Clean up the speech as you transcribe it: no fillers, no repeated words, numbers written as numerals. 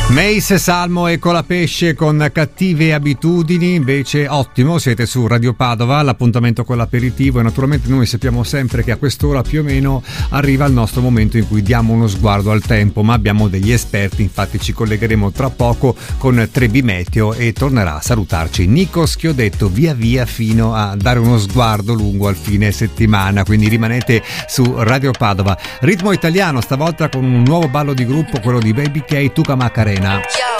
Mace, Salmo e Colapesce con Cattive abitudini. Invece ottimo, siete su Radio Padova, l'appuntamento con l'aperitivo, e naturalmente noi sappiamo sempre che a quest'ora più o meno arriva il nostro momento in cui diamo uno sguardo al tempo, ma abbiamo degli esperti, infatti ci collegheremo tra poco con Trebi Meteo e tornerà a salutarci Nico Schiodetto via via fino a dare uno sguardo lungo al fine settimana, quindi rimanete su Radio Padova. Ritmo italiano stavolta con un nuovo ballo di gruppo, quello di Baby K, Tuca Macarena.